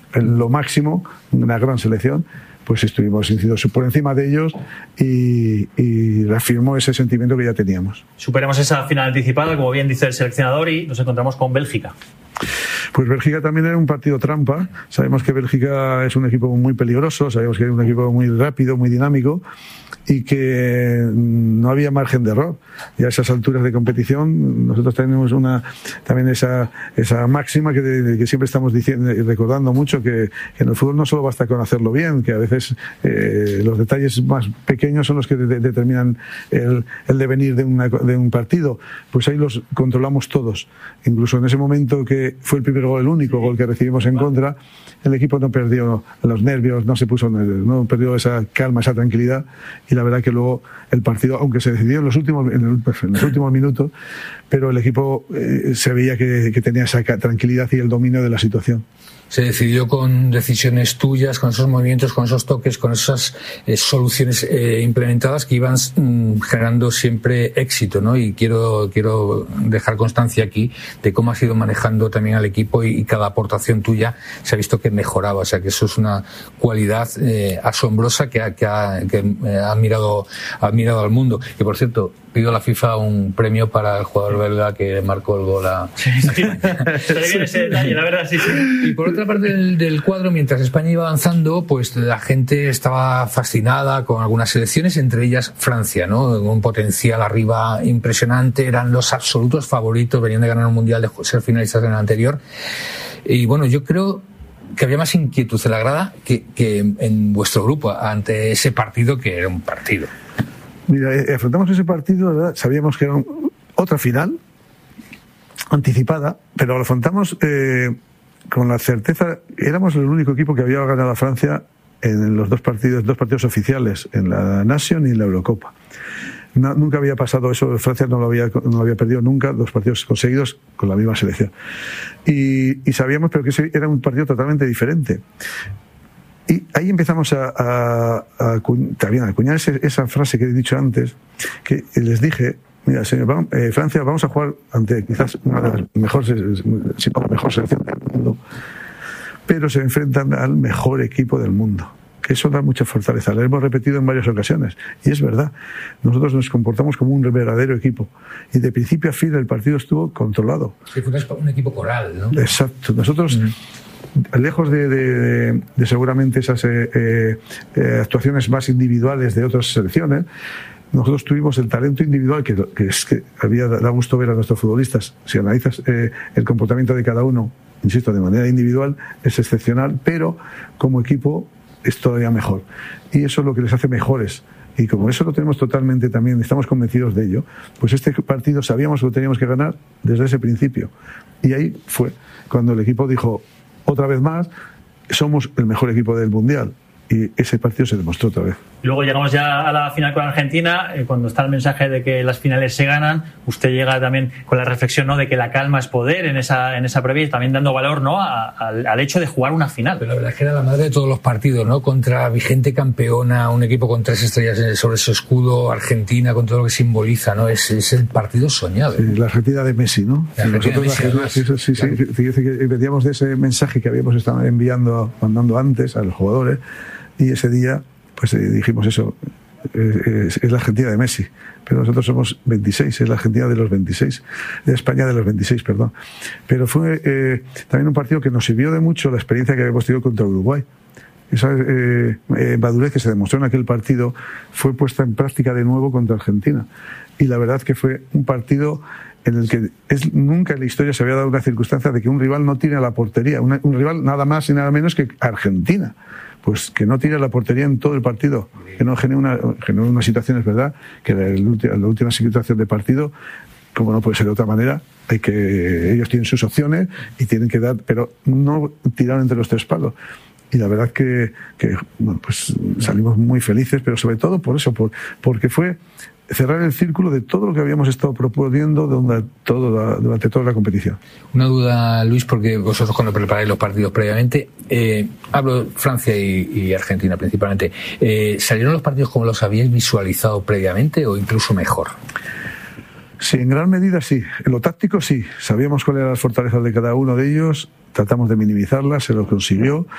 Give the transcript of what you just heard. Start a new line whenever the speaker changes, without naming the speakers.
en lo máximo, una gran selección, pues estuvimos incididos por encima de ellos y reafirmó ese sentimiento que ya teníamos.
Superemos esa final anticipada, como bien dice el seleccionador, y nos encontramos con Bélgica.
Pues Bélgica también era un partido trampa. Sabemos que Bélgica es un equipo muy peligroso, sabemos que es un equipo muy rápido, muy dinámico y que no había margen de error. Y a esas alturas de competición nosotros tenemos también esa máxima que siempre estamos diciendo y recordando mucho, que en el fútbol no solo basta con hacerlo bien, que a veces los detalles más pequeños son los que determinan el devenir de un partido. Pues ahí los controlamos todos. Incluso en ese momento que fue el primer gol, el único gol que recibimos en contra, el equipo no perdió los nervios, no perdió esa calma, esa tranquilidad, y la verdad que luego el partido, aunque se decidió en los últimos minutos, pero el equipo se veía que tenía esa tranquilidad y el dominio de la situación.
Se decidió con decisiones tuyas, con esos movimientos, con esos toques, con esas soluciones implementadas que iban generando siempre éxito, ¿no? Y quiero dejar constancia aquí de cómo has ido manejando también al equipo y cada aportación tuya se ha visto que mejoraba. O sea, que eso es una cualidad asombrosa que ha admirado al mundo. Y por cierto, pido a la FIFA un premio para el jugador belga que marcó el gol a...
Sí. Está bien ese detalle, la verdad, sí.
Y por otra parte del cuadro, mientras España iba avanzando, pues la gente estaba fascinada con algunas selecciones, entre ellas Francia, ¿no? Un potencial arriba impresionante, eran los absolutos favoritos, venían de ganar un mundial, de ser finalistas en el anterior. Y bueno, yo creo que había más inquietud en la grada que en vuestro grupo ante ese partido, que era un partido.
Mira, afrontamos ese partido, ¿verdad? Sabíamos que era otra final anticipada, pero lo afrontamos con la certeza. Éramos el único equipo que había ganado a Francia en los dos partidos oficiales, en la Nation y en la Eurocopa. Nunca había pasado eso. Francia no lo había perdido nunca, 2 partidos conseguidos con la misma selección. Y sabíamos, pero que ese era un partido totalmente diferente. Y ahí empezamos a acuñar esa frase que he dicho antes, que les dije: mira, señor, Francia, vamos a jugar ante quizás una de las mejores, si no la mejor selección del mundo, pero se enfrentan al mejor equipo del mundo. Que eso da mucha fortaleza. Lo hemos repetido en varias ocasiones. Y es verdad. Nosotros nos comportamos como un verdadero equipo. Y de principio a fin el partido estuvo controlado.
Sí, fue un equipo coral, ¿no?
Exacto. Nosotros... lejos de seguramente esas actuaciones más individuales de otras selecciones, nosotros tuvimos el talento individual que da gusto ver a nuestros futbolistas. Si analizas el comportamiento de cada uno, insisto, de manera individual es excepcional, pero como equipo es todavía mejor, y eso es lo que les hace mejores. Y como eso lo tenemos totalmente también, estamos convencidos de ello, pues este partido sabíamos que lo teníamos que ganar desde ese principio. Y ahí fue cuando el equipo dijo: otra vez más, somos el mejor equipo del Mundial. Y ese partido se demostró otra vez.
Luego llegamos ya a la final con Argentina, cuando está el mensaje de que las finales se ganan. Usted llega también con la reflexión, ¿no?, de que la calma es poder en esa previa, y también dando valor, ¿no?, al hecho de jugar una final.
Pero la verdad es que era la madre de todos los partidos, ¿no? Contra vigente campeona, un equipo con 3 estrellas sobre su escudo, Argentina, con todo lo que simboliza, ¿no? Es el partido soñado.
Sí, la Argentina de Messi, ¿no? Sí. Fíjate que veníamos de ese mensaje que habíamos estado mandando antes a los jugadores. Y ese día, pues dijimos eso, es la Argentina de Messi, pero nosotros somos 26, es la Argentina de los 26, de España de los 26, perdón. Pero fue también un partido que nos sirvió de mucho la experiencia que habíamos tenido contra Uruguay. Esa madurez que se demostró en aquel partido fue puesta en práctica de nuevo contra Argentina. Y la verdad que fue un partido en el que nunca en la historia se había dado una circunstancia de que un rival no tire a la portería, un rival nada más y nada menos que Argentina. Pues que no tire a la portería en todo el partido, que no genere una situación, es verdad, que la última situación de partido, como no puede ser de otra manera, ellos tienen sus opciones y tienen que dar, pero no tiraron entre los 3 palos. Y la verdad que bueno, pues salimos muy felices, pero sobre todo por eso, porque fue cerrar el círculo de todo lo que habíamos estado proponiendo durante toda la competición.
Una duda, Luis, porque vosotros cuando preparáis los partidos previamente, hablo de Francia y Argentina principalmente, ¿salieron los partidos como los habíais visualizado previamente o incluso mejor?
Sí, en gran medida sí. En lo táctico sí. Sabíamos cuáles eran las fortalezas de cada uno de ellos, tratamos de minimizarlas, se lo consiguió.